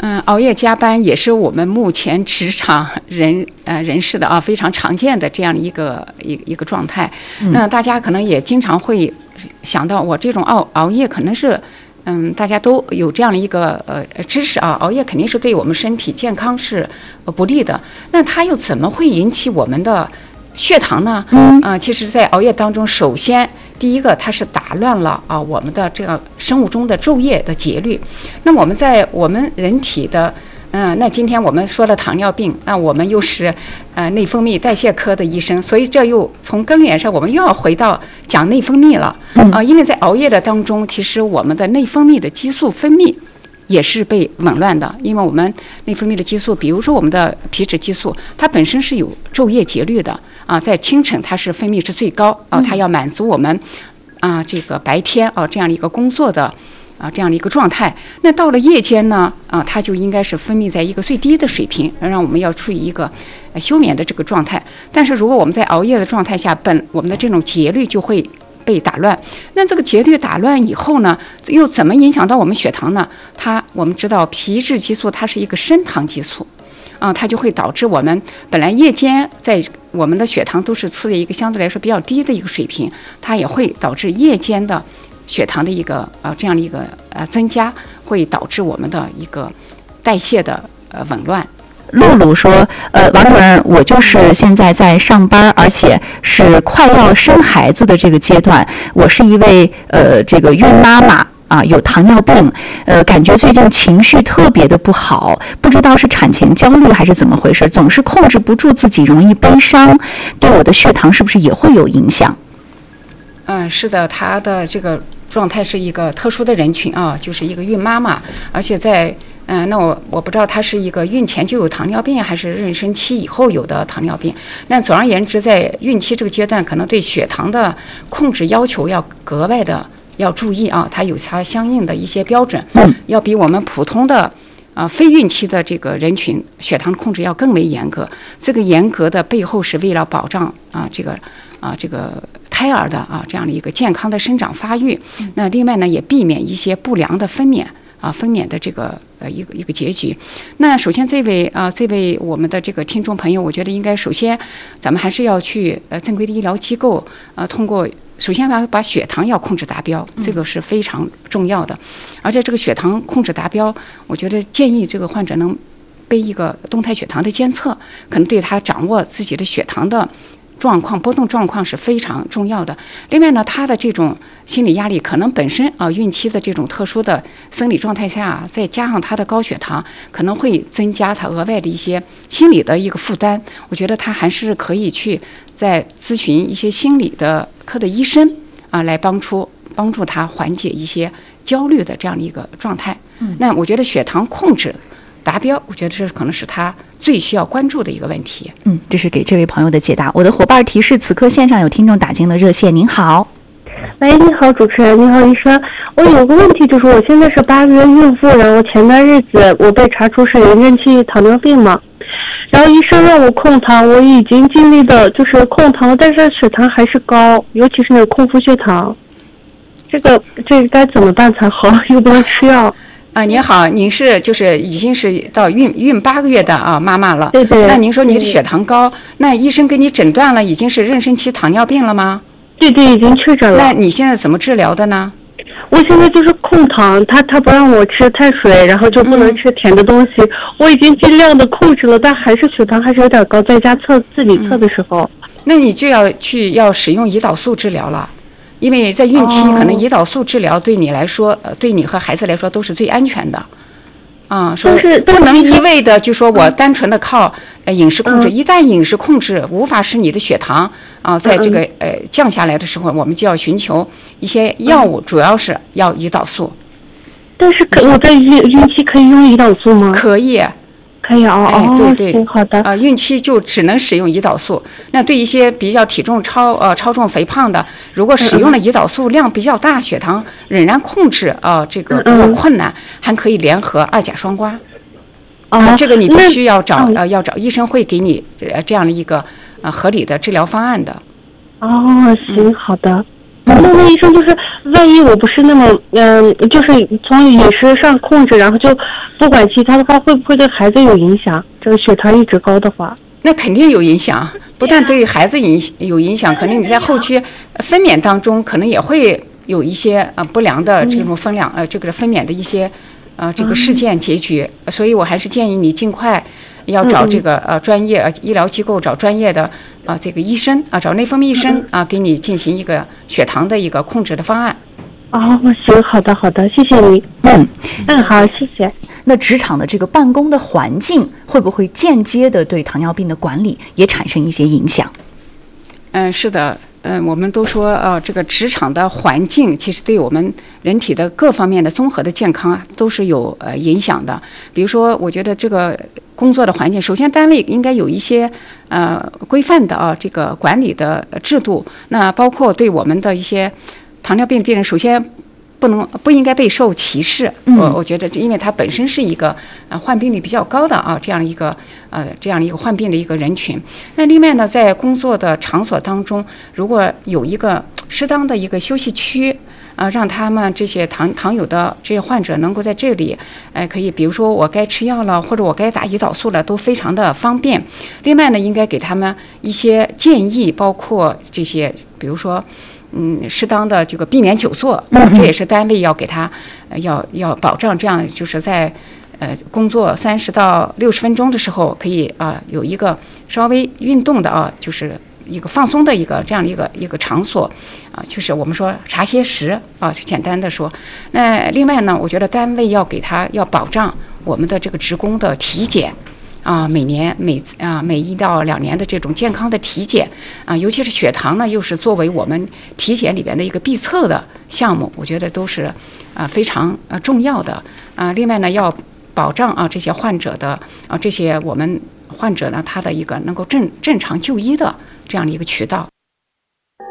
熬夜加班也是我们目前职场人士的非常常见的这样的一个状态。那大家可能也经常会想到，我这种熬夜可能是大家都有这样的一个知识熬夜肯定是对我们身体健康是不利的。那它又怎么会引起我们的血糖呢？其实，在熬夜当中，首先第一个，它是打乱了我们的这个生物钟的昼夜的节律。那我们在我们人体的那今天我们说了糖尿病，那我们又是内分泌代谢科的医生，所以这又从根源上我们又要回到讲内分泌了因为在熬夜的当中，其实我们的内分泌的激素分泌也是被紊乱的。因为我们内分泌的激素，比如说我们的皮质激素，它本身是有昼夜节律的在清晨它是分泌是最高它要满足我们这个白天这样的一个工作的这样的一个状态。那到了夜间呢它就应该是分泌在一个最低的水平，让我们要处于一个休眠的这个状态。但是如果我们在熬夜的状态下，我们的这种节律就会被打乱。那这个节律打乱以后呢，又怎么影响到我们血糖呢？我们知道皮质激素它是一个升糖激素它就会导致我们本来夜间在我们的血糖都是处在一个相对来说比较低的一个水平，它也会导致夜间的血糖的一个这样的一个增加，会导致我们的一个代谢的紊乱。 露露说，王主任，我就是现在在上班，而且是快要生孩子的这个阶段，我是一位这个孕妈妈。有糖尿病，感觉最近情绪特别的不好，不知道是产前焦虑还是怎么回事，总是控制不住自己，容易悲伤，对我的血糖是不是也会有影响？ 是的，她的这个状态是一个特殊的人群就是一个孕妈妈，而且在那我不知道她是一个孕前就有糖尿病，还是妊娠期以后有的糖尿病。那总而言之，在孕期这个阶段，可能对血糖的控制要求要格外的要注意它有它相应的一些标准，要比我们普通的非孕期的这个人群血糖控制要更为严格。这个严格的背后是为了保障这个胎儿的这样的一个健康的生长发育。那另外呢，也避免一些不良的分娩的这个一个结局。那首先这位我们的这个听众朋友，我觉得应该首先咱们还是要去正规的医疗机构通过。首先把血糖要控制达标，这个是非常重要的。而且这个血糖控制达标，我觉得建议这个患者能背一个动态血糖的监测，可能对他掌握自己的血糖的状况波动状况是非常重要的。另外呢，他的这种心理压力可能本身孕期的这种特殊的生理状态下再加上他的高血糖，可能会增加他额外的一些心理的一个负担。我觉得他还是可以去再咨询一些心理的科的医生来帮助他缓解一些焦虑的这样的一个状态。那我觉得血糖控制达标，我觉得这可能是他最需要关注的一个问题。 这是给这位朋友的解答。我的伙伴提示，此刻线上有听众打进了热线。您好。 喂，你好，主持人，你好，医生。我有个问题，就是我现在是8个月孕妇，然后前段日子我被查出是妊娠期糖尿病嘛，然后医生让我控糖，我已经尽力的就是控糖，但是血糖还是高，尤其是那个空腹血糖，这个该怎么办才好？又不能吃药。 您好，您是就是已经是到孕8个月的妈妈了。 对对。 那您说你的血糖高，那医生给你诊断了已经是妊娠期糖尿病了吗？ 对对，已经确诊了。 那你现在怎么治疗的呢？ 我现在就是控糖，他不让我吃碳水，然后就不能吃甜的东西。我已经尽量的控制了，但还是血糖还是有点高，在家自己测的时候。 那你就要使用胰岛素治疗了。因为在孕期，可能胰岛素治疗对你来说，对你和孩子来说都是最安全的，说不能一味的就说我单纯的靠饮食控制，一旦饮食控制无法使你的血糖在这个降下来的时候，我们就要寻求一些药物，主要是要胰岛素。 但是我在孕期可以用胰岛素吗？ 可以。 可以对对， 行，好的。 孕期就只能使用胰岛素。那对一些比较体重超重肥胖的，如果使用了胰岛素量比较大，血糖仍然控制这个比较困难，还可以联合2甲双胍。这个你必须要找医生会给你这样的一个合理的治疗方案的。 行，好的。那医生就是万一我不是那么就是从饮食上控制，然后就不管其他的话，会不会对孩子有影响？这个血糖一直高的话， 那肯定有影响，不但对孩子有影响，可能你在后期分娩当中可能也会有一些不良的这种这个分娩的一些这个事件结局，所以我还是建议你尽快要找这个专业医疗机构，找专业的这个医生找内分泌医生给你进行一个血糖的一个控制的方案。 行，好的，谢谢你。好，谢谢。 那职场的这个办公的环境会不会间接的对糖尿病的管理也产生一些影响？ 是的。我们都说这个职场的环境其实对我们人体的各方面的综合的健康都是有影响的。比如说，我觉得这个工作的环境，首先单位应该有一些规范的这个管理的制度。那包括对我们的一些糖尿病病人，首先不应该被受歧视。我觉得因为它本身是一个患病率比较高的这样一个患病的一个人群。那另外呢，在工作的场所当中，如果有一个适当的一个休息区让他们这些糖友的这些患者能够在这里可以，比如说我该吃药了，或者我该打胰岛素了，都非常的方便。另外呢，应该给他们一些建议，包括这些比如说适当的这个避免久坐，这也是单位要给他要保障，这样就是在工作30到60分钟的时候，可以有一个稍微运动的就是一个放松的这样一个场所就是我们说茶歇室简单的说。那另外呢，我觉得单位要给他要保障我们的这个职工的体检。每年每1到2年的这种健康的体检尤其是血糖呢，又是作为我们体检里边的一个必测的项目，我觉得都是非常重要的另外呢，要保障这些患者的这些我们患者呢，他的一个能够正常就医的这样的一个渠道。